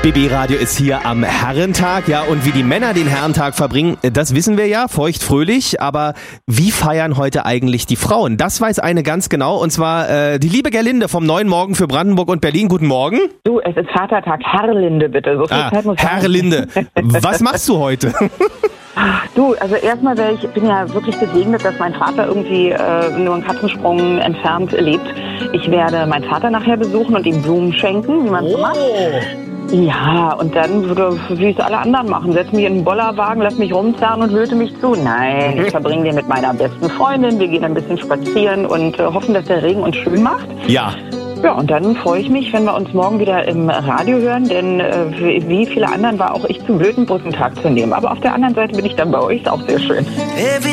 BB Radio ist hier am Herrentag, ja, und wie die Männer den Herrentag verbringen, das wissen wir ja, feucht fröhlich, aber wie feiern heute eigentlich die Frauen? Das weiß eine ganz genau, und zwar die liebe Gerlinde vom Neuen Morgen für Brandenburg und Berlin. Guten Morgen. Du, es ist Vatertag, Herrlinde bitte. So viel Zeit muss Herrlinde, was machst du heute? Du, also erstmal bin ja wirklich gesegnet, dass mein Vater irgendwie nur einen Katzensprung entfernt lebt. Ich werde meinen Vater nachher besuchen und ihm Blumen schenken, wie man so macht. Ja, und dann würde, wie es alle anderen machen, setz mich in den Bollerwagen, lass mich rumzerren und löte mich zu. Nein, ich verbringe den mit meiner besten Freundin, wir gehen ein bisschen spazieren und hoffen, dass der Regen uns schön macht. Ja. Ja, und dann freue ich mich, wenn wir uns morgen wieder im Radio hören, denn wie viele anderen war auch ich zu blöd, einen Brückentag zu nehmen. Aber auf der anderen Seite bin ich dann bei euch, ist auch sehr schön.